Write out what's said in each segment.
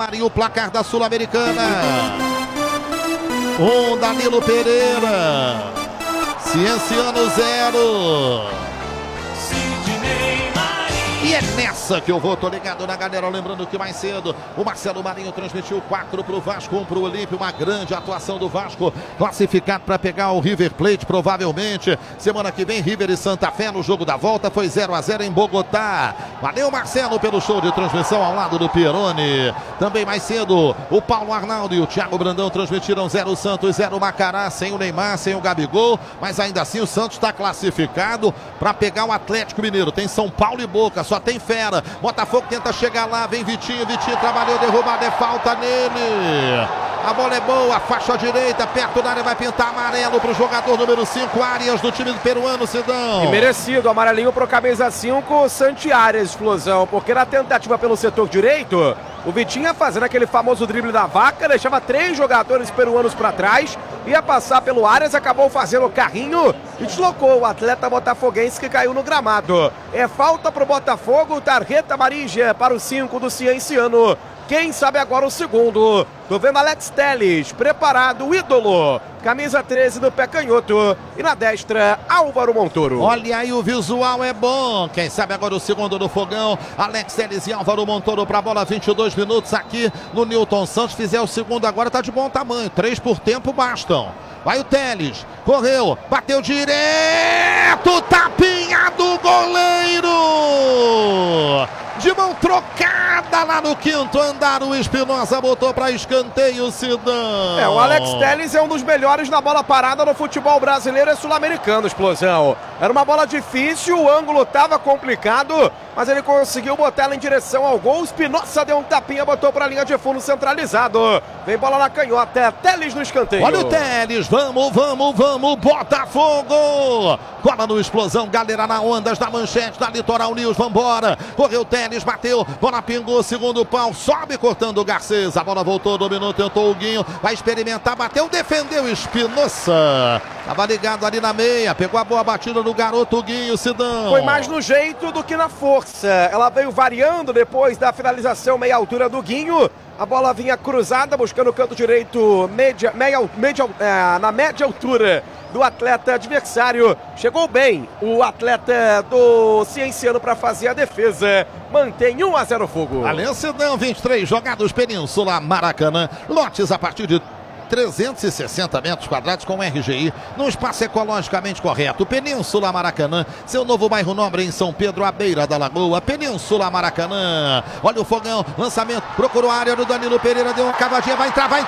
Marinho, o placar da Sul-Americana. Danilo Pereira. Cienciano 0. E é nessa que eu vou, tô ligado na galera, lembrando que mais cedo o Marcelo Marinho transmitiu 4 pro Vasco, 1 pro Olímpio, uma grande atuação do Vasco, classificado para pegar o River Plate, provavelmente, semana que vem, River e Santa Fé no jogo da volta, foi 0-0 em Bogotá. Valeu, Marcelo, pelo show de transmissão ao lado do Pieroni. Também mais cedo, o Paulo Arnaldo e o Thiago Brandão transmitiram 0 Santos, 0 Macará, sem o Neymar, sem o Gabigol, mas ainda assim o Santos está classificado para pegar o Atlético Mineiro. Tem São Paulo e Boca, só tem fera. Botafogo tenta chegar lá, vem Vitinho trabalhou, derrubada, é falta nele. A bola é boa, faixa à direita, perto da área, vai pintar amarelo pro jogador número 5, Arias, do time do peruano, Sidão. E merecido, amarelinho pro camisa 5, Santi Arias, explosão, porque na tentativa pelo setor direito, o Vitinho fazendo aquele famoso drible da vaca, deixava 3 jogadores peruanos para trás, ia passar pelo Arias, acabou fazendo o carrinho e deslocou o atleta botafoguense que caiu no gramado. É falta pro Botafogo, tarjeta amarilla para o 5 do Cienciano. Quem sabe agora o segundo. Tô vendo Alex Telles, preparado, o ídolo. Camisa 13 do pé canhoto. E na destra, Álvaro Montoro. Olha aí, o visual é bom. Quem sabe agora o segundo do fogão. Alex Telles e Álvaro Montoro pra bola, 22 minutos aqui no Newton Santos. Fizer o segundo agora, tá de bom tamanho. 3 por tempo bastam. Vai o Telles, correu, bateu direto, tapinha do goleiro! De mão trocada lá no quinto andar, o Espinosa botou para escanteio, Sidão. O Alex Telles é um dos melhores na bola parada no futebol brasileiro e sul-americano, explosão. Era uma bola difícil, o ângulo estava complicado, mas ele conseguiu botar ela em direção ao gol. O Espinosa deu um tapinha, botou para a linha de fundo centralizado. Vem bola na canhota, Telles no escanteio. Olha o Telles, vamos, Botafogo! Cola no explosão, galera na ondas da manchete da Litoral News, vambora. Correu o Telles, bateu, bola pingou, segundo pau, sobe cortando o Garcês. A bola voltou, dominou, tentou o Guinho, vai experimentar, bateu, defendeu Espinosa. Tava ligado ali na meia, pegou a boa batida do garoto Guinho, Sidão. Foi mais no jeito do que na força. Ela veio variando depois da finalização meia altura do Guinho. A bola vinha cruzada, buscando o canto direito, na média altura do atleta adversário. Chegou bem o atleta do Cienciano para fazer a defesa. Mantém 1-0 Fogo. Valeu, Sidão, 23 jogados, Península, Maracanã. Lotes a partir de 360 metros quadrados com RGI, num espaço ecologicamente correto. Península Maracanã, seu novo bairro nobre em São Pedro, à beira da lagoa. Península Maracanã. Olha o fogão, lançamento, procurou a área do Danilo Pereira, deu uma cavadinha, vai entrar,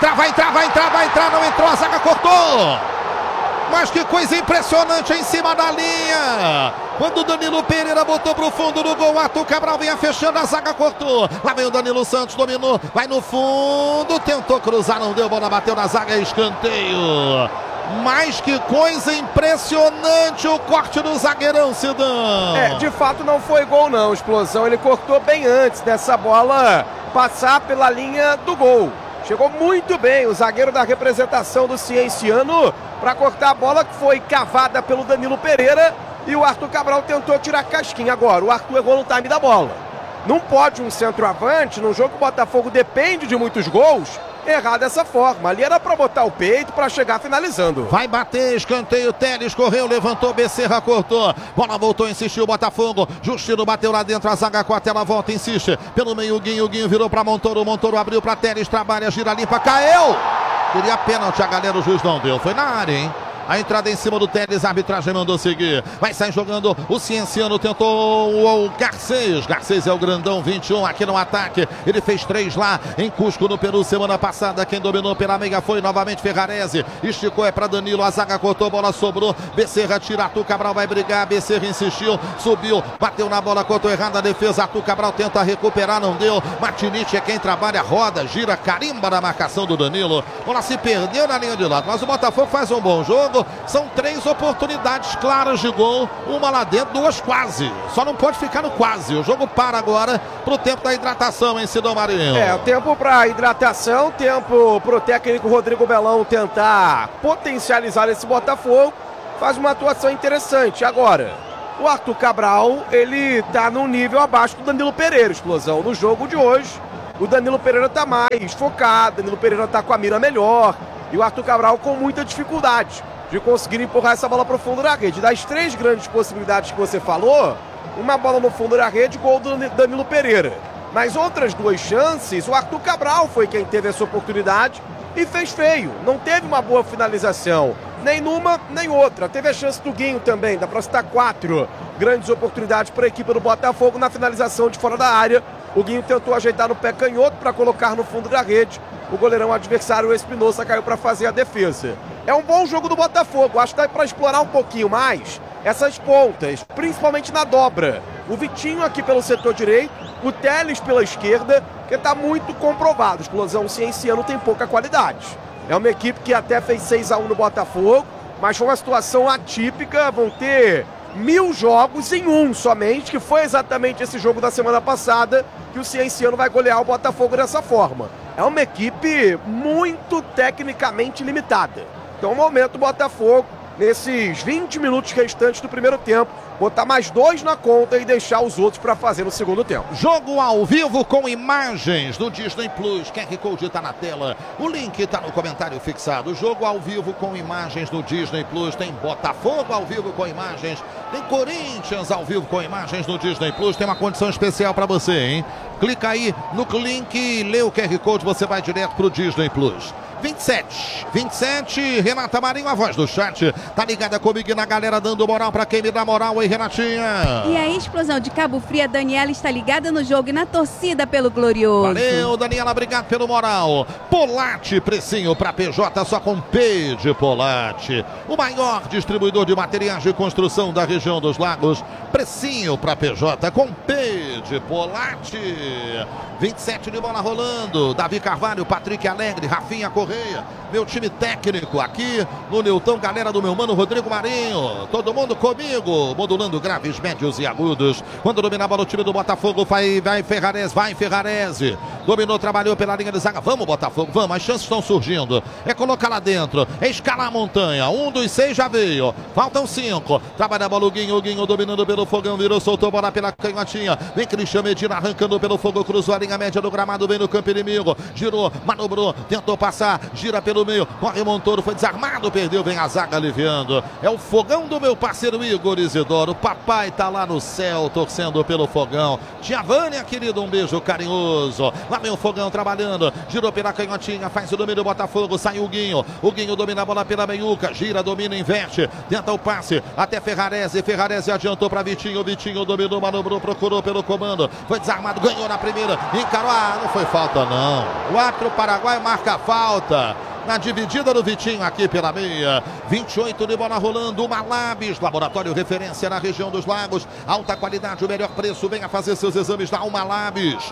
não entrou, a zaga cortou. Mas que coisa impressionante em cima da linha. Quando o Danilo Pereira botou pro fundo do gol, o Arthur Cabral vinha fechando, a zaga cortou. Lá vem o Danilo Santos, dominou, vai no fundo, tentou cruzar, não deu, bola bateu na zaga, escanteio. Mas que coisa impressionante o corte do zagueirão, Sidão. De fato não foi gol não, explosão. Ele cortou bem antes dessa bola passar pela linha do gol. Chegou muito bem o zagueiro da representação do Cienciano para cortar a bola que foi cavada pelo Danilo Pereira e o Arthur Cabral tentou tirar a casquinha. Agora, o Arthur errou no time da bola. Não pode um centroavante, num jogo que o Botafogo depende de muitos gols, errar dessa forma. Ali era para botar o peito para chegar finalizando. Vai bater, escanteio, Telles correu, levantou, Becerra cortou. Bola voltou, insistiu o Botafogo. Justino bateu lá dentro, a zaga corta, ela volta, insiste. Pelo meio o Guinho virou para Montoro, Montoro abriu para Telles, trabalha, gira limpa, caiu. Queria pênalti, a galera, o juiz não deu. Foi na área, hein? A entrada em cima do Telles, a arbitragem mandou seguir. Vai sair jogando o Cienciano, tentou o Garcês. Garcês é o grandão, 21 aqui no ataque. Ele fez 3 lá em Cusco, no Peru, semana passada. Quem dominou pela meia foi novamente Ferrarese. Esticou, é para Danilo, a zaga cortou, bola sobrou. Becerra tira, Arthur Cabral vai brigar. Becerra insistiu, subiu, bateu na bola, cortou errada a defesa. Arthur Cabral tenta recuperar, não deu. Martinich é quem trabalha, roda, gira, carimba na marcação do Danilo. Bola se perdeu na linha de lado, mas o Botafogo faz um bom jogo. São 3 oportunidades claras de gol, uma lá dentro, 2 quase. Só não pode ficar no quase. O jogo para agora pro tempo da hidratação, hein, Sidão Marinho? O tempo para hidratação, tempo pro técnico Rodrigo Belão tentar potencializar esse Botafogo. Faz uma atuação interessante. Agora, o Arthur Cabral, ele tá num nível abaixo do Danilo Pereira, explosão. No jogo de hoje, o Danilo Pereira tá mais focado, Danilo Pereira tá com a mira melhor, e o Arthur Cabral com muita dificuldade de conseguir empurrar essa bola para o fundo da rede. Das 3 grandes possibilidades que você falou, uma bola no fundo da rede, gol do Danilo Pereira. Mas outras 2 chances, o Arthur Cabral foi quem teve essa oportunidade e fez feio. Não teve uma boa finalização, nem numa, nem outra. Teve a chance do Guinho também, dá para citar 4 grandes oportunidades para a equipe do Botafogo na finalização de fora da área. O Guinho tentou ajeitar no pé canhoto para colocar no fundo da rede. O goleirão adversário, o Espinosa, caiu para fazer a defesa. É um bom jogo do Botafogo. Acho que dá para explorar um pouquinho mais essas pontas, principalmente na dobra. O Vitinho aqui pelo setor direito, o Telles pela esquerda, que está muito comprovado. A Explosão Cienciano tem pouca qualidade. É uma equipe que até fez 6-1 no Botafogo, mas foi uma situação atípica. Vão ter 1000 jogos em um somente, que foi exatamente esse jogo da semana passada, que o Cienciano vai golear o Botafogo dessa forma. É uma equipe muito tecnicamente limitada. Então, no momento, o Botafogo, nesses 20 minutos restantes do primeiro tempo, botar mais 2 na conta e deixar os outros para fazer no segundo tempo. Jogo ao vivo com imagens do Disney Plus. QR Code está na tela. O link está no comentário fixado. Jogo ao vivo com imagens do Disney Plus. Tem Botafogo ao vivo com imagens. Tem Corinthians ao vivo com imagens no Disney Plus. Tem uma condição especial para você, hein? Clica aí no link e lê o QR Code. Você vai direto para o Disney Plus. 27, Renata Marinho, a voz do chat. Tá ligada comigo e na galera, dando moral pra quem me dá moral, hein, Renatinha? E a Explosão de Cabo Frio, a Daniela está ligada no jogo e na torcida pelo Glorioso. Valeu, Daniela, obrigado pelo moral. Polate, precinho pra PJ, só com P de Polate. O maior distribuidor de materiais de construção da região dos Lagos. Precinho pra PJ, com P de Polate. 27 de bola rolando. Davi Carvalho, Patrick Alegre, Rafinha Correia. Meu time técnico aqui no Newton, galera do meu mano Rodrigo Marinho. Todo mundo comigo, modulando graves, médios e agudos. Quando domina a bola o time do Botafogo, vai Ferrarese. Dominou, trabalhou pela linha de zaga. Vamos, Botafogo, vamos, as chances estão surgindo. É colocar lá dentro, é escalar a montanha. 1 dos 6 já veio. Faltam 5. Trabalha a bola o Guinho dominando pelo fogão, virou, soltou a bola pela canhotinha. Vem Cristian Medina arrancando pelo fogo, cruzou a linha média do gramado, vem no campo inimigo. Girou, manobrou, tentou passar, gira pelo meio, corre Montoro, foi desarmado, perdeu, vem a zaga aliviando. É o fogão do meu parceiro Igor Isidoro. O papai tá lá no céu, torcendo pelo fogão. Tia Vânia, querido, um beijo carinhoso. Lá vem o fogão trabalhando, girou pela canhotinha, faz o domínio do Botafogo, saiu o Guinho domina a bola pela meiuca, gira, domina, inverte, tenta o passe, até Ferrarese adiantou para Vitinho dominou, manobrou, procurou pelo comando, foi desarmado, ganhou na primeira, encarou, não foi falta não. O árbitro paraguaio marca a falta. Na dividida do Vitinho aqui pela meia. 28 de bola rolando. Uma Labs, laboratório referência na região dos Lagos. Alta qualidade, o melhor preço. Venha fazer seus exames da Uma Labs.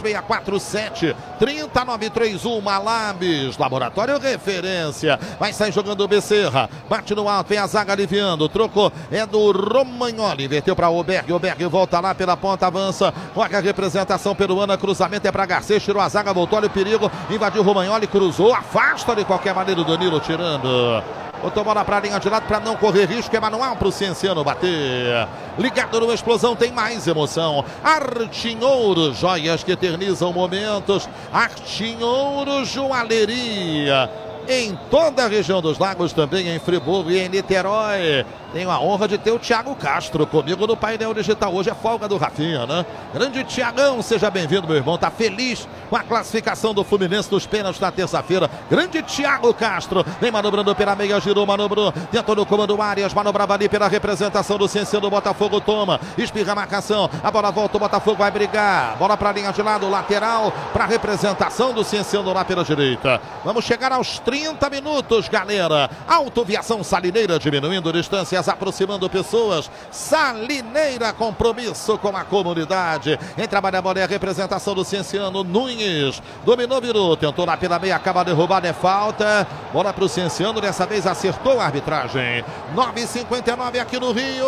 2647-30931. Uma Labs, laboratório referência. Vai sair jogando o Becerra. Bate no alto, vem a zaga aliviando. Trocou, é do Romagnoli. Inverteu para o Oberg volta lá pela ponta, avança. Olha a representação peruana. Cruzamento é para Garcês. Tirou a zaga, voltou, olha o perigo. Invadiu o Romagnoli, cruzou, afasta de qualquer maneira o Danilo tirando. Botou bola para a linha de lado para não correr risco. É manual para o Cienciano bater. Ligado no Explosão, tem mais emoção. Artinhouro, joias que eternizam momentos. Artinhouro, joalheria. Em toda a região dos Lagos, também em Friburgo e em Niterói. Tenho a honra de ter o Thiago Castro comigo no painel digital. Hoje é folga do Rafinha, né? Grande Thiagão, seja bem-vindo, meu irmão. Tá feliz com a classificação do Fluminense nos pênaltis na terça-feira. Grande Thiago Castro. Vem manobrando pela meia, girou, manobrou. Tentou no comando Arias, manobrava ali pela representação do Cienciano do Botafogo. Toma, espirra a marcação. A bola volta, o Botafogo vai brigar. Bola pra linha de lado, lateral, pra representação do Cienciano lá pela direita. Vamos chegar aos 30 minutos, galera. Autoviação Salineira, diminuindo distâncias, aproximando pessoas. Salineira, compromisso com a comunidade. Em trabalho a bola é a representação do Cienciano. Nunes dominou, virou, tentou lá pela meia, acaba derrubado, é falta. Bola pro Cienciano, dessa vez acertou a arbitragem. 9h59 aqui no Rio.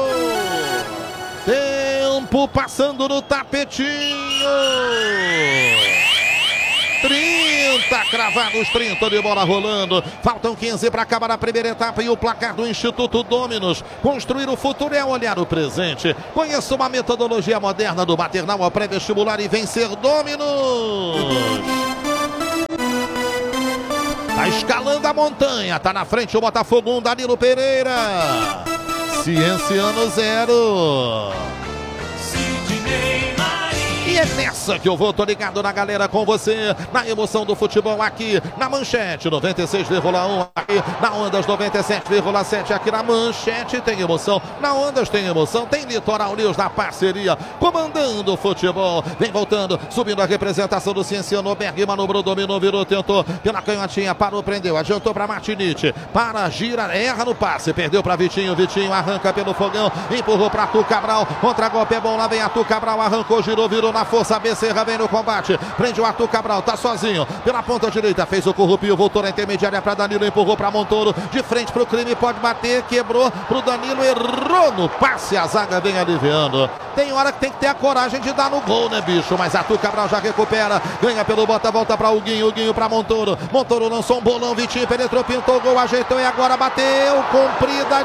Tempo passando no tapetinho. 30 Tá cravado os 30 de bola rolando. Faltam 15 para acabar a primeira etapa e o placar do Instituto Dominus. Construir o futuro é olhar o presente. Conheça uma metodologia moderna do maternal ao pré-vestibular e vencer Dominus. Tá escalando a montanha. Tá na frente o Botafogo 1, Danilo Pereira. Cienciano 0. E é nessa que eu vou, tô ligado na galera com você, na emoção do futebol aqui, na Manchete 96,1, aqui na Ondas 97,7, aqui na Manchete tem emoção, na Ondas tem emoção, tem Litoral News na parceria, comandando o futebol, vem voltando, subindo a representação do Cienciano, Berg manobrou, dominou, virou, tentou, pela canhotinha, parou, prendeu, adiantou para Martinite, para, gira, erra no passe, perdeu para Vitinho, Vitinho arranca pelo fogão, empurrou para Arthur Cabral, contra-golpe é bom, lá vem Arthur Cabral, arrancou, girou, virou na força, Becerra vem no combate, prende o Arthur Cabral, tá sozinho, pela ponta direita, fez o corrupio, voltou na intermediária para Danilo, empurrou para Montoro, de frente pro crime, pode bater, quebrou pro Danilo, errou no passe, a zaga vem aliviando. Tem hora que tem que ter a coragem de dar no gol, né, bicho? Mas Arthur Cabral já recupera, ganha pelo Bota, volta para o Guinho para Montoro, Montoro lançou um bolão, Vitinho penetrou, pintou o gol, ajeitou e agora bateu, comprida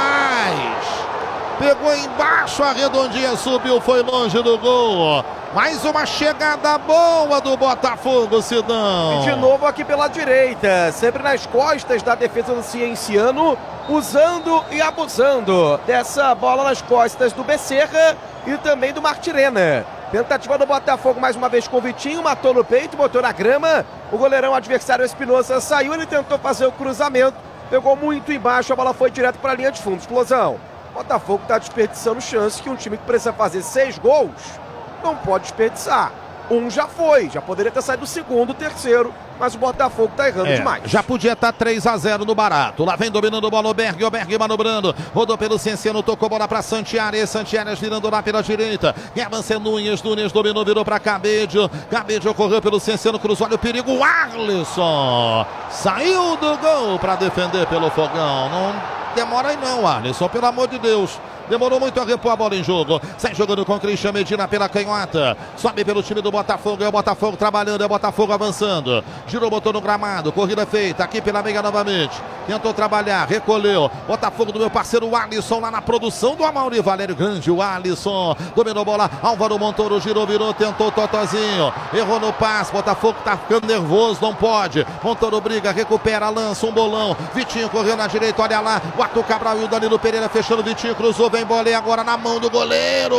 demais. Pegou embaixo, a redondinha subiu, foi longe do gol. Mais uma chegada boa do Botafogo, Sidão. E de novo aqui pela direita, sempre nas costas da defesa do Cienciano, usando e abusando dessa bola nas costas do Becerra e também do Martirena. Tentativa do Botafogo mais uma vez com o Vitinho, matou no peito, botou na grama. O goleirão adversário Espinosa saiu, ele tentou fazer o cruzamento, pegou muito embaixo, a bola foi direto para a linha de fundo. Explosão. O Botafogo está desperdiçando chance que um time que precisa fazer 6 gols não pode desperdiçar. Um já foi, já poderia ter saído o segundo, o terceiro, mas o Botafogo tá errando demais. Já podia estar 3-0 no barato. Lá vem dominando o bola o Berg manobrando, rodou pelo Cienciano, tocou bola para Santiares, Santiares virando lá pela direita, Evancer Nunes dominou, virou para Cabedio, Cabedio correu pelo Cienciano, cruzou, olha o perigo, o Arlisson saiu do gol para defender pelo fogão. Não demora aí não, Arlisson, pelo amor de Deus. Demorou muito a repor a bola em jogo. Sai jogando com o Christian Medina pela canhota. Sobe pelo time do Botafogo. É o Botafogo trabalhando, é o Botafogo avançando. Girou, botou no gramado. Corrida feita aqui pela meia novamente. Tentou trabalhar, recolheu. Botafogo do meu parceiro Alisson lá na produção do Amaury Valério. Grande o Alisson. Dominou a bola. Álvaro Montoro girou, virou, tentou o Totozinho. Errou no passe. Botafogo tá ficando nervoso, não pode. Montoro briga, recupera, lança um bolão. Vitinho correu na direita, olha lá. O Arthur Cabral e o Danilo Pereira fechando. Vitinho cruzou, vem bola e agora na mão do goleiro.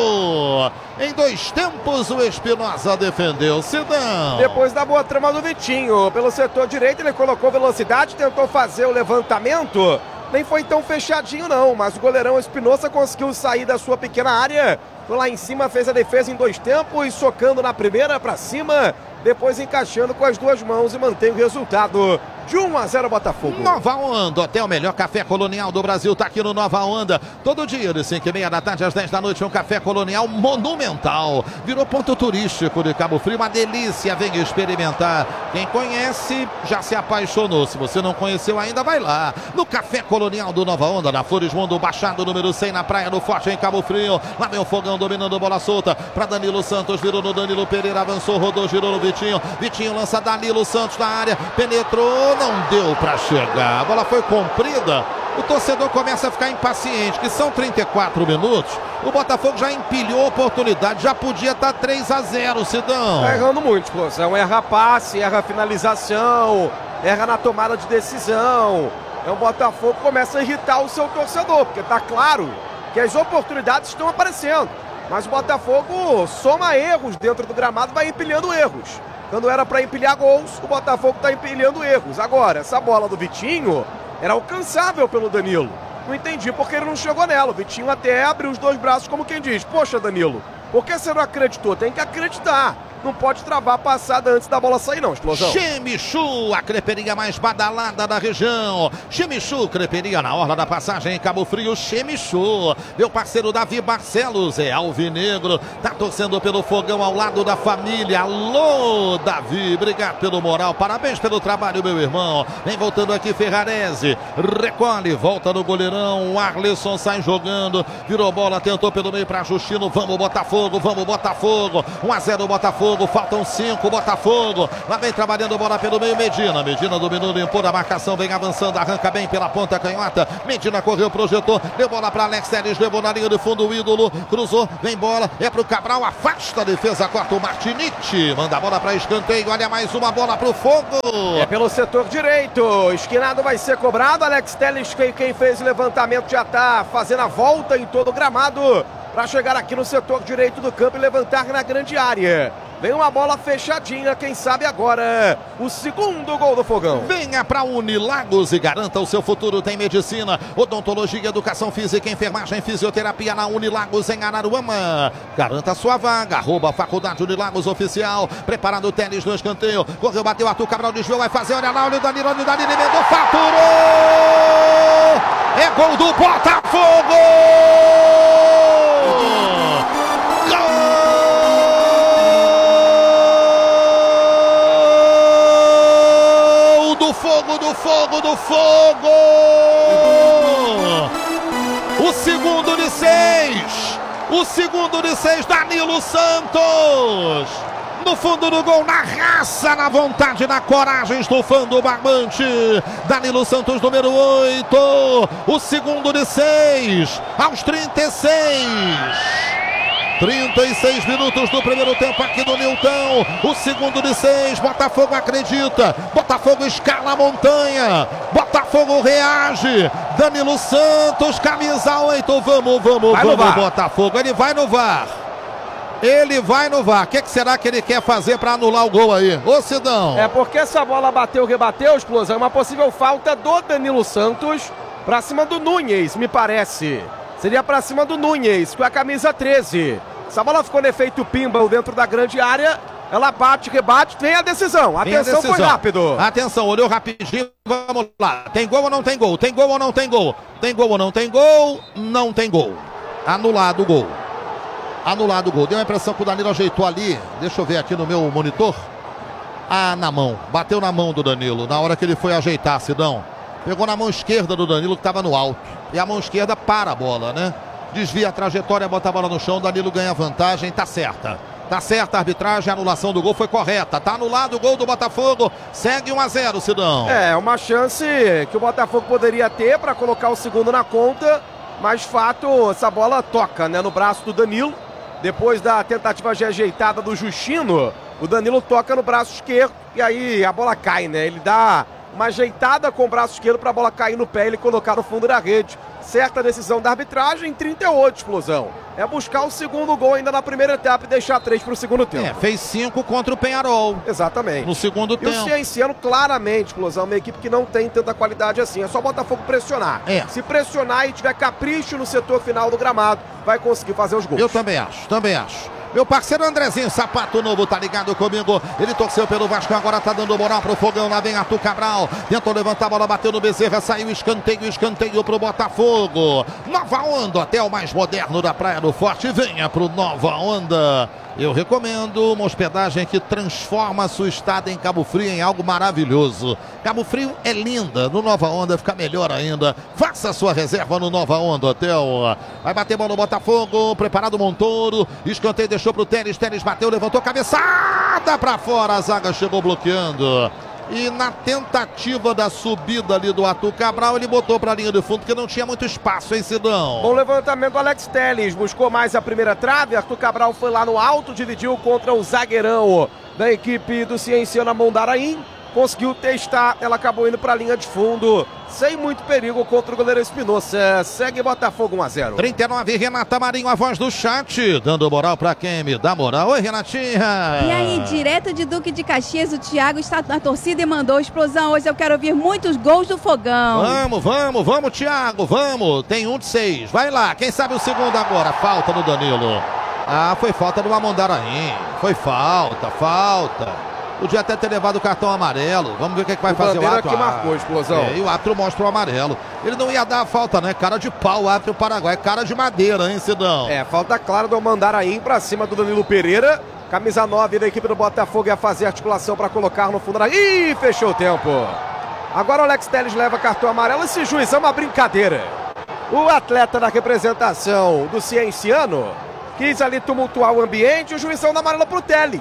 Em 2 tempos o Espinosa defendeu. Sidão. Depois da boa trama do Vitinho, pelo setor direito ele colocou velocidade, tentou fazer o levantamento. Nem foi tão fechadinho não, mas o goleirão Espinosa conseguiu sair da sua pequena área. Foi lá em cima, fez a defesa em 2 tempos, socando na primeira para cima, depois encaixando com as 2 mãos e mantém o resultado de 1-0 Botafogo. Nova Onda, até o melhor café colonial do Brasil tá aqui no Nova Onda. Todo dia, de 5h30 da tarde às 10 da noite, um café colonial monumental. Virou ponto turístico de Cabo Frio, uma delícia, venha experimentar. Quem conhece já se apaixonou. Se você não conheceu ainda, vai lá. No café colonial do Nova Onda, na Flores Mundo, Baixado número 100, na Praia do Forte, em Cabo Frio. Lá vem o fogão dominando bola solta para Danilo Santos, virou no Danilo Pereira, avançou, rodou, girou no Vitinho. Vitinho lança Danilo Santos na área, penetrou, não deu para chegar. A bola foi comprida. O torcedor começa a ficar impaciente, que são 34 minutos. O Botafogo já empilhou a oportunidade, já podia estar 3-0, Sidão. Tá errando muito, Explosão. Erra passe, erra finalização, erra na tomada de decisão. O Botafogo começa a irritar o seu torcedor, porque tá claro que as oportunidades estão aparecendo. Mas o Botafogo soma erros dentro do gramado, vai empilhando erros. Quando era para empilhar gols, o Botafogo está empilhando erros. Agora, essa bola do Vitinho era alcançável pelo Danilo. Não entendi porque ele não chegou nela. O Vitinho até abriu os 2 braços como quem diz: poxa, Danilo, por que você não acreditou? Tem que acreditar. Não pode travar a passada antes da bola sair não, Explosão. Chemichu, a creperia mais badalada da região. Chemichu, creperia na orla da passagem em Cabo Frio. Chemichu, meu parceiro Davi Barcelos, é alvinegro, tá torcendo pelo fogão ao lado da família. Alô, Davi, obrigado pelo moral, parabéns pelo trabalho, meu irmão. Vem voltando aqui Ferrarese, recolhe, volta no goleirão. O Arlisson sai jogando, virou bola, tentou pelo meio para Justino. Vamos Botafogo, 1-0 Botafogo. Botafogo, faltam 5, Botafogo, lá vem trabalhando bola pelo meio, Medina dominou, limpou a marcação, vem avançando, arranca bem pela ponta canhota, Medina correu, projetou, deu bola para Alex Telles, levou na linha de fundo o ídolo, cruzou, vem bola, é pro Cabral, afasta a defesa, corta o Martinite, manda a bola para escanteio, olha mais uma bola pro Fogo. É pelo setor direito, esquinado vai ser cobrado, Alex Telles, quem fez o levantamento já tá fazendo a volta em todo o gramado, para chegar aqui no setor direito do campo e levantar na grande área. Vem uma bola fechadinha, quem sabe agora o segundo gol do Fogão. Venha para Unilagos e garanta o seu futuro. Tem medicina, odontologia, educação física, enfermagem, fisioterapia na Unilagos em Araruama. Garanta sua vaga, @ Faculdade Unilagos Oficial. Preparado o Telles no escanteio. Correu, bateu, Arthur Cabral desviou, vai fazer, olha lá, olha o Danilo emendou, faturou! É gol do Botafogo! Do Fogo! O segundo de 6, Danilo Santos! No fundo do gol, na raça, na vontade, na coragem, estufando o barbante. Danilo Santos, número 8. O segundo de 6, aos 36 minutos do primeiro tempo aqui do Nilton. O segundo de 6, Botafogo acredita. Botafogo escala a montanha. Botafogo reage. Danilo Santos, camisa 8. Vamos, Botafogo. Ele vai no VAR. O que será que ele quer fazer para anular o gol aí? Ô, Sidão. É porque essa bola rebateu, Explosão. É uma possível falta do Danilo Santos para cima do Núñez, me parece. Seria para cima do Núñez, com a camisa 13. Essa bola ficou no efeito pinball dentro da grande área. Ela bate, rebate, vem a decisão. Atenção, foi rápido. Atenção, olhou rapidinho, vamos lá. Tem gol ou não tem gol? Tem gol ou não tem gol? Tem gol ou não tem gol? Não tem gol. Anulado o gol. Deu a impressão que o Danilo ajeitou ali. Deixa eu ver aqui no meu monitor. Na mão. Bateu na mão do Danilo na hora que ele foi ajeitar, Sidão. Pegou na mão esquerda do Danilo, que estava no alto. E a mão esquerda para a bola, né? Desvia a trajetória, bota a bola no chão. Danilo ganha vantagem, tá certa. Tá certa a arbitragem, a anulação do gol foi correta. Tá anulado o gol do Botafogo. Segue 1-0, Sidão. É, uma chance que o Botafogo poderia ter para colocar o segundo na conta. Mas, fato, essa bola toca, né, no braço do Danilo. Depois da tentativa de ajeitada do Justino, o Danilo toca no braço esquerdo. E aí a bola cai, né? Ele dá uma ajeitada com o braço esquerdo para a bola cair no pé e ele colocar no fundo da rede. Certa decisão da arbitragem, 38, Explosão. É buscar o segundo gol ainda na primeira etapa e deixar 3 para o segundo tempo. Fez 5 contra o Peñarol. Exatamente. No segundo tempo. E o Cienciano, claramente, Explosão, uma equipe que não tem tanta qualidade assim. É só o Botafogo pressionar. Se pressionar e tiver capricho no setor final do gramado, vai conseguir fazer os gols. Eu também acho. Meu parceiro Andrezinho, sapato novo, tá ligado comigo? Ele torceu pelo Vasco, agora tá dando moral pro Fogão. Lá vem Arthur Cabral, tentou levantar a bola, bateu no Bezerra, saiu escanteio pro Botafogo. Nova Onda, hotel mais moderno da Praia do Forte. Venha pro Nova Onda. Eu recomendo uma hospedagem que transforma a sua estada em Cabo Frio em algo maravilhoso. Cabo Frio é linda, no Nova Onda fica melhor ainda. Faça a sua reserva no Nova Onda Hotel. Vai bater bola no Botafogo, preparado o Montoro, escanteio deixou pro Telles, bateu, levantou, cabeçada pra fora, a zaga chegou bloqueando. E na tentativa da subida ali do Arthur Cabral, ele botou para a linha de fundo, porque não tinha muito espaço, hein, Sidão? Bom levantamento do Alex Telles, buscou mais a primeira trave, Arthur Cabral foi lá no alto, dividiu contra o zagueirão da equipe do Cienciano Mondaraim, conseguiu testar, ela acabou indo para a linha de fundo, sem muito perigo contra o goleiro Espinosa. Segue Botafogo 1-0. 39, Renata Marinho, a voz do chat, dando moral para quem me dá moral. Oi, Renatinha. E aí, direto de Duque de Caxias, o Thiago está na torcida e mandou explosão. Hoje eu quero ouvir muitos gols do Fogão. Vamos, Thiago, vamos. Tem 1 de 6. Vai lá, quem sabe o segundo agora. Falta no Danilo. Foi falta do Amondaraim. Foi falta. Podia até ter levado o cartão amarelo. Vamos ver o que vai fazer o árbitro. Que marcou a explosão. E o árbitro mostra o amarelo. Ele não ia dar a falta, né? Cara de pau, o árbitro Paraguai. Cara de madeira, hein, Sidão? Falta clara do Mandaraim pra cima do Danilo Pereira. Camisa 9 da equipe do Botafogo ia fazer articulação pra colocar no fundo da... Ih, fechou o tempo. Agora o Alex Telles leva cartão amarelo. Esse juiz é uma brincadeira. O atleta da representação do Cienciano quis ali tumultuar o ambiente. O juizão dá amarelo pro Telles.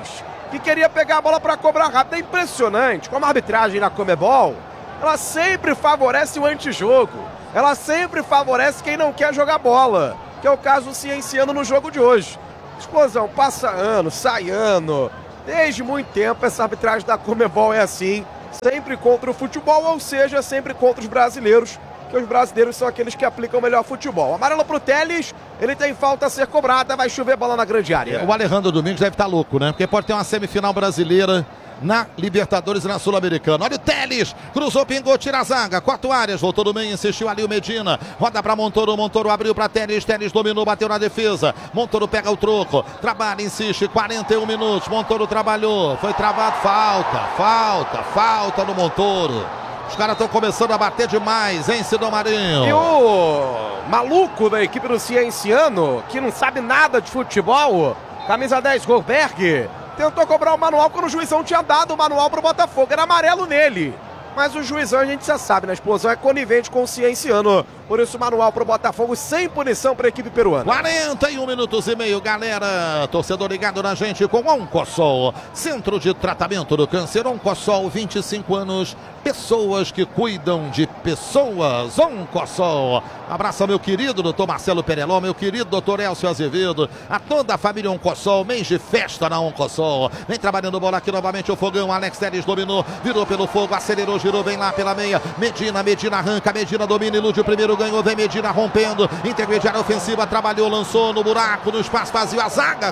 que queria pegar a bola para cobrar rápido. É impressionante como a arbitragem na Conmebol, ela sempre favorece o antijogo. Ela sempre favorece quem não quer jogar bola, que é o caso do Cienciano no jogo de hoje. Explosão, passa ano, sai ano. Desde muito tempo essa arbitragem da Conmebol é assim, sempre contra o futebol, ou seja, sempre contra os brasileiros, que os brasileiros são aqueles que aplicam o melhor futebol. Amarelo pro Telles, ele tem falta a ser cobrada, vai chover bola na grande área. O Alejandro Domingos deve estar louco, né? Porque pode ter uma semifinal brasileira na Libertadores e na Sul-Americana. Olha o Telles, cruzou, pingou, tira a zaga, 4 áreas, voltou do meio, insistiu ali o Medina, roda para Montoro, Montoro abriu para Telles, Telles dominou, bateu na defesa, Montoro pega o troco, trabalha, insiste, 41 minutos, Montoro trabalhou, foi travado, falta no Montoro. Os caras estão começando a bater demais, hein, Sidão Marinho? E o maluco da equipe do Cienciano, que não sabe nada de futebol, camisa 10, Goldberg, tentou cobrar o manual quando o juizão tinha dado o manual pro Botafogo. Era amarelo nele. Mas o juizão, a gente já sabe, na explosão é conivente com o Cienciano. Por isso, manual pro Botafogo sem punição para a equipe peruana. 41 minutos e meio, galera. Torcedor ligado na gente com Oncossol. Centro de Tratamento do Câncer. Oncossol, 25 anos. Pessoas que cuidam de pessoas. Oncossol. Abraço ao meu querido doutor Marcelo Pereló, meu querido doutor Elcio Azevedo, a toda a família Oncossol. Mês de festa na Oncossol. Vem trabalhando bola aqui novamente o Fogão. Alex Telles dominou, virou pelo fogo, acelerou, girou, vem lá pela meia. Medina arranca, Medina domina, ilude o primeiro, ganhou, vem Medina rompendo, intermediária ofensiva, trabalhou, lançou no buraco, no espaço vazio, a zaga